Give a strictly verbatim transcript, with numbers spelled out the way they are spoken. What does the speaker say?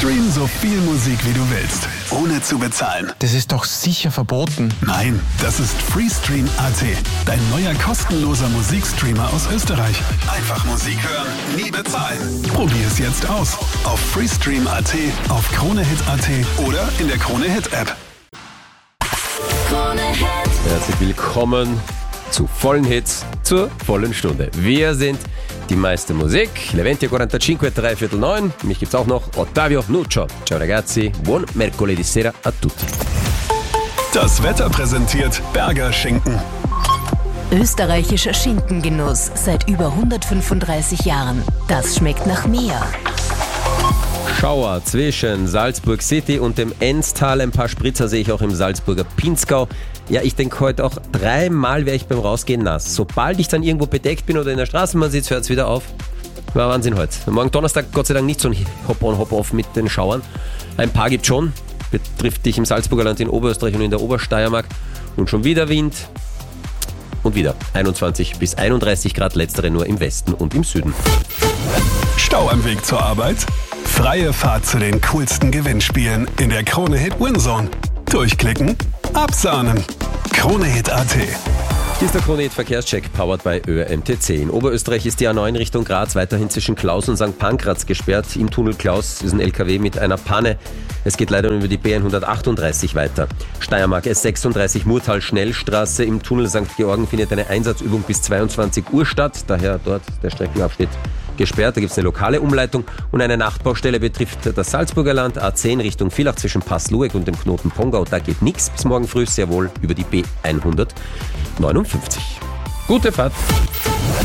Stream so viel Musik wie du willst, ohne zu bezahlen. Das ist doch sicher verboten. Nein, das ist Freestream Punkt a t, dein neuer kostenloser Musikstreamer aus Österreich. Einfach Musik hören, nie bezahlen. Probier es jetzt aus auf Freestream Punkt a t, auf Kronehit Punkt a t oder in der Kronehit App. Herzlich willkommen zu vollen Hits, zur vollen Stunde. Wir sind die meiste Musik, le venti e quarantacinque, drei Viertel neun. Mich gibt's auch noch, Ottavio Nuccio. Ciao ragazzi, buon mercoledì sera a tutti. Das Wetter präsentiert Berger Schinken. Österreichischer Schinkengenuss seit über hundertfünfunddreißig Jahren. Das schmeckt nach mehr. Schauer zwischen Salzburg City und dem Enztal. Ein paar Spritzer sehe ich auch im Salzburger Pinzgau. Ja, ich denke heute auch dreimal wäre ich beim Rausgehen nass. Sobald ich dann irgendwo bedeckt bin oder in der Straßenbahn sitze, hört es wieder auf. War Wahnsinn heute. Morgen Donnerstag Gott sei Dank nicht so ein Hop-on, Hop-off mit den Schauern. Ein paar gibt schon. Betrifft dich im Salzburger Land, in Oberösterreich und in der Obersteiermark. Und schon wieder Wind. Und wieder einundzwanzig bis einunddreißig Grad, letztere nur im Westen und im Süden. Stau am Weg zur Arbeit? Freie Fahrt zu den coolsten Gewinnspielen in der Kronehit Winzone. Durchklicken, absahnen. Kronehit Punkt a t. Hier ist der Kronehit Verkehrscheck, powered by Ö R M T C. In Oberösterreich ist die A neun Richtung Graz weiterhin zwischen Klaus und Sankt Pankraz gesperrt. Im Tunnel Klaus ist ein L K W mit einer Panne. Es geht leider über die B hundertachtunddreißig weiter. Steiermark S sechsunddreißig Murtal Schnellstraße. Im Tunnel Sankt Georgen findet eine Einsatzübung bis zweiundzwanzig Uhr statt. Daher dort der Streckenabschnitt gesperrt. Da gibt es eine lokale Umleitung und eine Nachtbaustelle betrifft das Salzburger Land. A zehn Richtung Villach zwischen Passlueck und dem Knoten Pongau. Da geht nichts bis morgen früh, sehr wohl über die B hundertneunundfünfzig. Gute Fahrt!